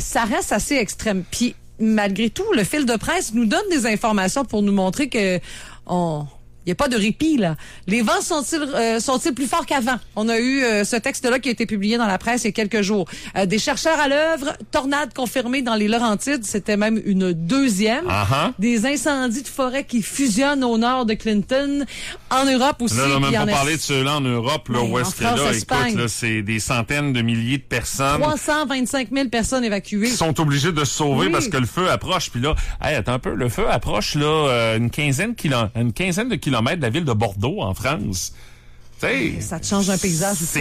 ça reste assez extrême. Puis, malgré tout, le fil de presse nous donne des informations pour nous montrer que il n'y a pas de répit, là. Les vents sont-ils plus forts qu'avant? On a eu ce texte-là qui a été publié dans la presse il y a quelques jours. Des chercheurs à l'œuvre, tornades confirmées dans les Laurentides, c'était même une deuxième. Des incendies de forêt qui fusionnent au nord de Clinton. En Europe aussi. Là, on n'a même pas parlé de ceux-là en Europe, là, où est-ce que là, écoute, là, c'est des centaines de milliers de personnes. 325 000 personnes évacuées. Qui sont obligées de se sauver parce que le feu approche. Puis là, attends un peu, le feu approche, là, une quinzaine de kilomètres de la ville de Bordeaux, en France. T'sais, ça te change un paysage aussi.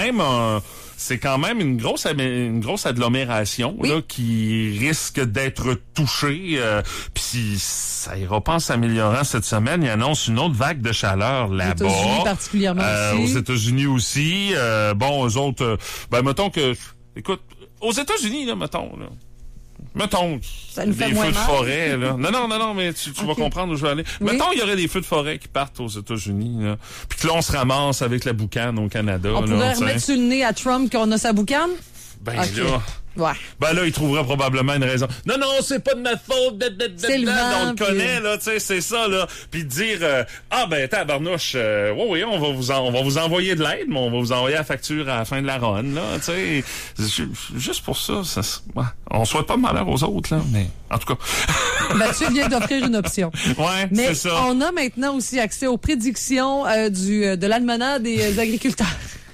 C'est quand même une grosse agglomération là, qui risque d'être touchée. Puis ça ira pas en s'améliorant cette semaine. Il annonce une autre vague de chaleur là-bas. Aux États-Unis particulièrement aussi. Aux États-Unis aussi. Eux autres, mettons que... Écoute, aux États-Unis, là, mettons... Ça nous fait des moins feux de mal. forêt, là. Non, mais tu vas comprendre où je vais aller. Oui. Mettons, il y aurait des feux de forêt qui partent aux États-Unis, là. Puis que là, on se ramasse avec la boucane au Canada. On pourrait remettre sur le nez à Trump qu'on a sa boucane? Ben là... Ouais. Ben là, il trouverait probablement une raison. Non, c'est pas de ma faute. C'est le vent, on le connaît, là, tu sais, c'est ça, là. Puis dire, tabarnouche, oui, on va vous envoyer de l'aide, mais on va vous envoyer la facture à la fin de la run, là, tu sais. Juste pour ça, on souhaite pas de malheur aux autres, là, mais en tout cas. Mathieu vient d'offrir une option. Ouais, mais c'est ça. On a maintenant aussi accès aux prédictions de l'almanach des agriculteurs.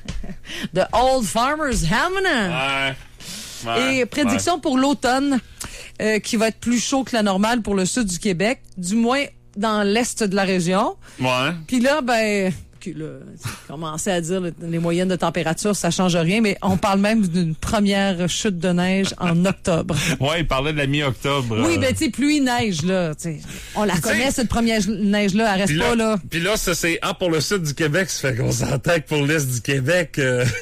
The Old Farmer's Almanac. Ouais. Et prédiction pour l'automne, qui va être plus chaud que la normale pour le sud du Québec, du moins dans l'est de la région. Ouais. Puis là, commencer à dire les moyennes de température, ça change rien, mais on parle même d'une première chute de neige en octobre. Ouais, il parlait de la mi-octobre. Oui, tu sais, pluie-neige, là. On la connaît, cette première neige-là, elle reste pas, là. Puis là, ça, c'est pour le sud du Québec, ça fait qu'on s'entend que pour l'est du Québec,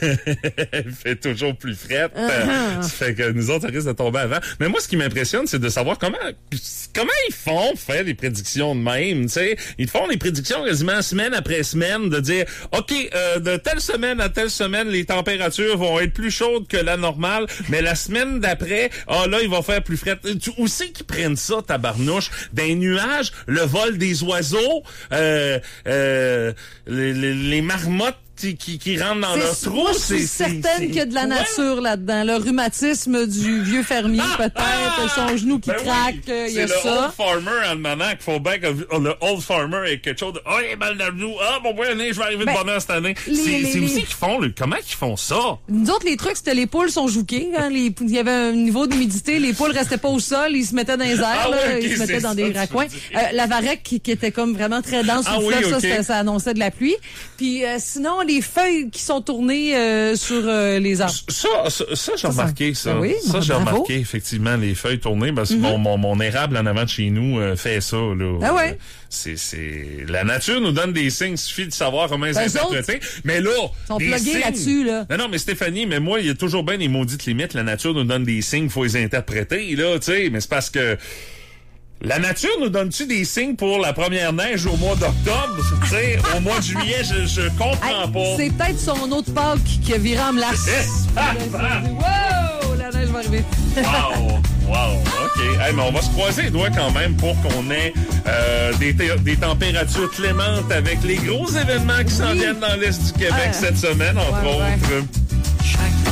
il fait toujours plus frette. Ça fait que nous autres, ça risque de tomber avant. Mais moi, ce qui m'impressionne, c'est de savoir comment ils font pour faire des prédictions de même, tu sais. Ils font des prédictions quasiment semaine après semaine, de dire, OK, de telle semaine à telle semaine, les températures vont être plus chaudes que la normale, mais la semaine d'après, là, il va faire plus frais. Où c'est qu'ils prennent ça, tabarnouche? Des nuages, le vol des oiseaux, les marmottes qui rentrent dans leur trou. Moi, je suis certaine qu'il y a de la nature là-dedans. Le rhumatisme du vieux fermier, peut-être, son genou qui craque, il y a ça. C'est le Old Farmer Almanac. Faut bien que le Old Farmer ait quelque chose de... il est mal dans le genou. Bon, je vais arriver de bonheur cette année. C'est aussi qu'ils font... Comment ils font ça? Nous autres, les trucs, c'était les poules sont jouquées. Hein, il y avait un niveau d'humidité. Les poules restaient pas au sol. Ils se mettaient dans les airs. Ils se mettaient dans des raccoins. La varech qui était comme vraiment très dense sur le fleuve, ça annonçait de la pluie. Puis sinon, les feuilles qui sont tournées sur les arbres. Ça j'ai remarqué ça. Oui, ça, j'ai remarqué effectivement les feuilles tournées parce que mon érable en avant de chez nous fait ça là. Ah ouais. C'est la nature nous donne des signes, il suffit de savoir comment les interpréter. Mais là, ils sont plugués là-dessus là. Non, mais Stéphanie, mais moi, il y a toujours bien des maudites limites. La nature nous donne des signes, faut les interpréter là, tu sais. Mais c'est parce que la nature nous donne-tu des signes pour la première neige au mois d'octobre? Tu sais, au mois de juillet, je comprends pas. C'est peut-être son autre Pâques qui a viré en glace. Wow! La neige va arriver. Wow! OK. Mais on va se croiser les doigts quand même pour qu'on ait des températures clémentes avec les gros événements qui s'en viennent dans l'Est du Québec cette semaine, entre autres.